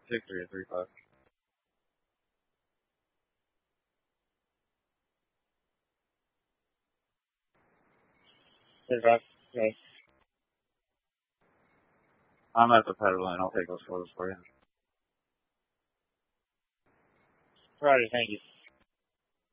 6-3 or 3-5. Hey, Rock. Hey. I'm at the pedal and I'll take those photos for you. Roger, thank you.